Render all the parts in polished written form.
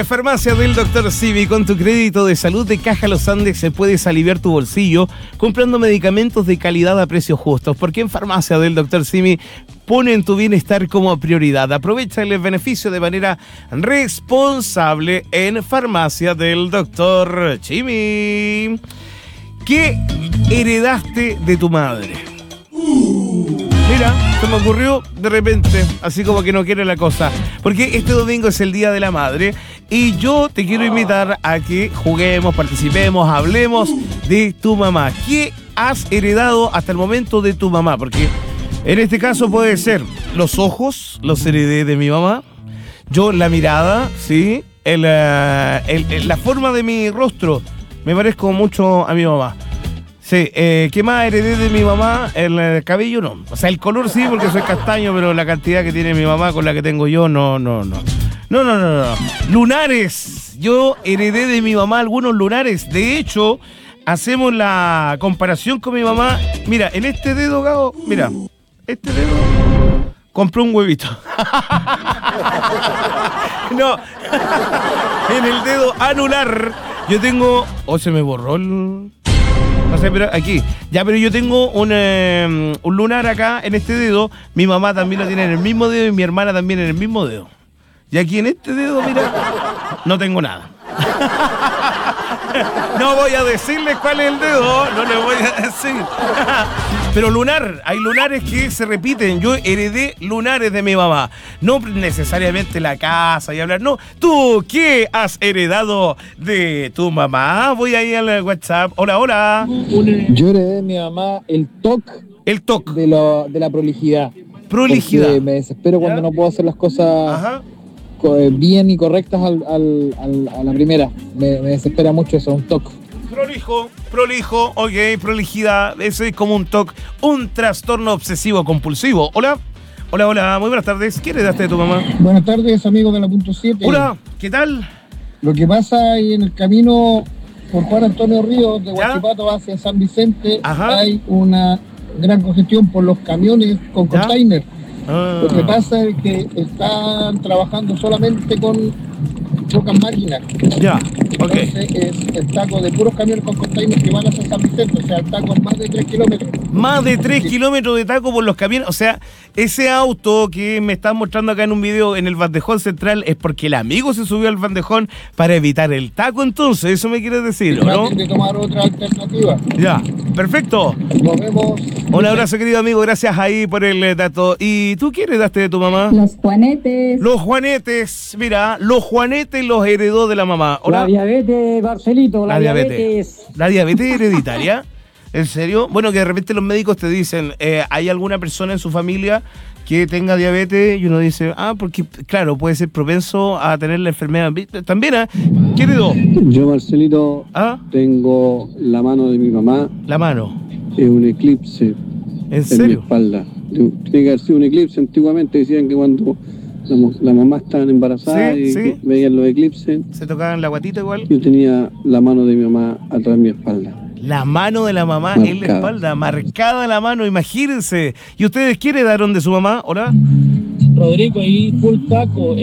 Farmacia del Dr. Simi, con tu crédito de salud de Caja Los Andes se puedes aliviar tu bolsillo comprando medicamentos de calidad a precios justos, porque en Farmacia del Dr. Simi ponen tu bienestar como prioridad. Aprovecha el beneficio de manera responsable en Farmacia del Dr. Simi. ¿Qué heredaste de tu madre? Mira, se me ocurrió de repente, así como que no quiere la cosa, porque este domingo es el Día de la Madre y yo te quiero invitar a que juguemos, participemos, hablemos de tu mamá. ¿Qué has heredado hasta el momento de tu mamá? Porque en este caso puede ser los ojos, los heredé de mi mamá, yo la mirada, ¿sí? La forma de mi rostro, me parezco mucho a mi mamá. Sí, ¿qué más heredé de mi mamá? El cabello no. O sea, el color sí, porque soy castaño, pero la cantidad que tiene mi mamá con la que tengo yo, no. No. Lunares. Yo heredé de mi mamá algunos lunares. De hecho, hacemos la comparación con mi mamá. Mira, en este dedo, Gabo, mira, este dedo, compré un huevito. No, en el dedo anular yo tengo... se me borró el... No sé, pero aquí. Ya, pero yo tengo un lunar acá en este dedo. Mi mamá también lo tiene en el mismo dedo y mi hermana también en el mismo dedo. Y aquí en este dedo, mira, no tengo nada. No voy a decirles cuál es el dedo, no les voy a decir. Pero lunar, hay lunares que se repiten. Yo heredé lunares de mi mamá. No necesariamente la casa y hablar. No, ¿tú qué has heredado de tu mamá? Voy ahí al WhatsApp. Hola. Yo heredé de mi mamá el TOC. El TOC. De la prolijidad. Prolijidad. Porque me desespero cuando no puedo hacer las cosas bien y correctas a la primera. Me desespera mucho eso, un TOC. Prolijo, ok, prolijidad, eso es como un TOC, un trastorno obsesivo compulsivo. Hola, muy buenas tardes. ¿Qué heredaste de tu mamá? Buenas tardes, amigos de la punto 7. Hola, ¿qué tal? Lo que pasa ahí en el camino por Juan Antonio Ríos, de Huachipato hacia San Vicente, hay una gran congestión por los camiones con container. Lo que pasa es que están trabajando solamente con pocas máquinas. Ya, ok. Entonces es el taco de puros camiones con containers que van hacia San Vicente, o sea, el taco es más de 3 kilómetros. Más de 3 kilómetros de taco por los camiones, o sea, ese auto que me están mostrando acá en un video en el bandejón central es porque el amigo se subió al bandejón para evitar el taco, entonces, eso me quieres decir, ¿no? Traten de tomar otra alternativa. Ya, perfecto. Nos vemos. Un abrazo, querido amigo, gracias ahí por el dato. ¿Y tú qué heredaste de tu mamá? Los juanetes. Los juanetes, mira, los juanetes los heredó de la mamá. Hola. La diabetes, Marcelito, la diabetes. ¿La diabetes hereditaria? ¿En serio? Bueno, que de repente los médicos te dicen, ¿hay alguna persona en su familia que tenga diabetes? Y uno dice, porque, claro, puede ser propenso a tener la enfermedad. También, ¿qué heredó? Yo, Marcelito, tengo la mano de mi mamá. La mano. Es un eclipse. ¿En serio? Mi espalda. Tiene que haber sido un eclipse. Antiguamente decían que cuando la mamá estaba embarazada y veían los eclipses, se tocaban la guatita igual. Yo tenía la mano de mi mamá atrás de mi espalda. La mano de la mamá en la espalda, marcada la mano, imagínense. ¿Y ustedes qué heredaron de su mamá? Hola. Rodrigo, ahí full taco,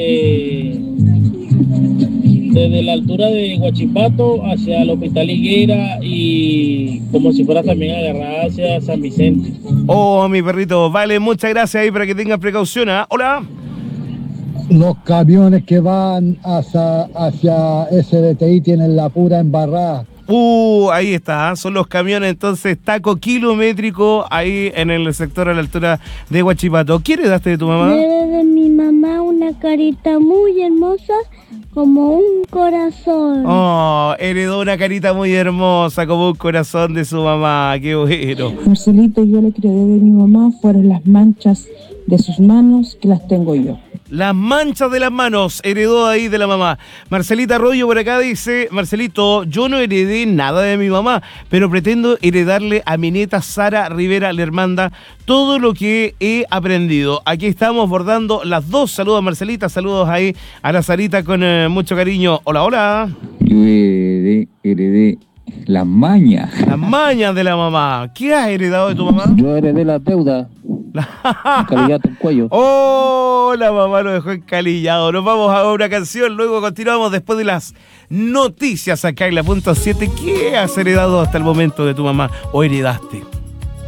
desde la altura de Huachipato hacia el Hospital Higuera y como si fuera también agarrada hacia San Vicente. Oh, mi perrito, vale, muchas gracias ahí para que tengan precaución. Hola. Los camiones que van hacia SBTI tienen la pura embarrada. Ahí está, son los camiones, entonces, taco kilométrico ahí en el sector a la altura de Huachipato. ¿Qué heredaste de tu mamá? De mi mamá una carita muy hermosa, como un corazón. Oh, heredó una carita muy hermosa, como un corazón de su mamá, qué bueno. Marcelito, yo lo que heredé de mi mamá fueron las manchas de sus manos, que las tengo yo. Las manchas de las manos, heredó ahí de la mamá. Marcelita Arroyo por acá dice, Marcelito, yo no heredé nada de mi mamá, pero pretendo heredarle a mi nieta Sara Rivera Lermanda todo lo que he aprendido. Aquí estamos bordando las dos. Saludos, Marcelita, saludos ahí a la Sarita con mucho cariño. Hola. Yo heredé las mañas. Las mañas de la mamá. ¿Qué has heredado de tu mamá? Yo heredé las deudas. Encalillado el cuello. ¡Oh! La mamá lo dejó encalillado. Nos vamos a una canción, luego continuamos después de las noticias acá en la punto 7. ¿Qué has heredado hasta el momento de tu mamá o heredaste?